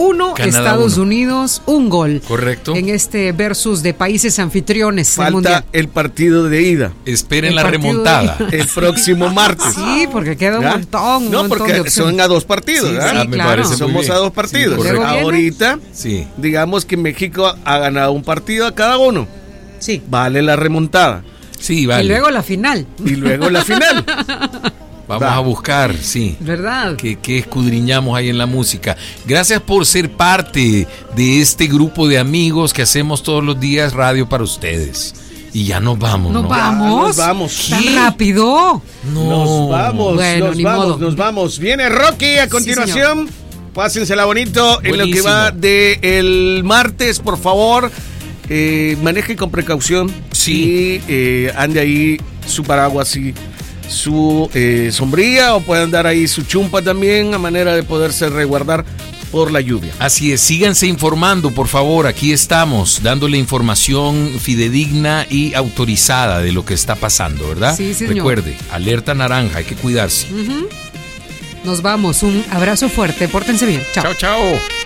1, Canadá Estados 1. Unidos 1 gol. Correcto. En este versus de países anfitriones del Falta Mundial. el partido de ida. Esperen El la partido remontada. El próximo martes. Sí, porque queda un ¿Ya? montón. No, un montón porque de opciones. son a 2 partidos, Sí, ¿verdad? sí, me claro. parece muy Somos bien. a 2 partidos. Sí, Luego viene- Ahorita, Sí. digamos que México ha ganado un partido a cada uno. Sí. Vale la remontada. Sí, vale. Y luego la final, Y luego la final. Vamos Va. a buscar, sí. ¿verdad? Que escudriñamos ahí en la música. Gracias por ser parte de este grupo de amigos que hacemos todos los días radio para ustedes. Y ya nos vamos, Nos ¿no? vamos. Nos vamos. Tan ¿Qué? rápido. No. Nos vamos, Bueno, nos ni vamos, modo. nos vamos. Viene Rocky a continuación. Pásensela bonito en lo que Buenísimo. va de el martes, por favor. Maneje con precaución. Sí. Y ande ahí su paraguas y su sombrilla, o puede andar ahí su chumpa también, a manera de poderse resguardar por la lluvia. Así es, síganse informando, por favor. Aquí estamos dándole información fidedigna y autorizada de lo que está pasando, ¿verdad? Sí, señor. Recuerde, alerta naranja, hay que cuidarse. Nos vamos. Un abrazo fuerte. Pórtense bien. Chao. Chao, chao.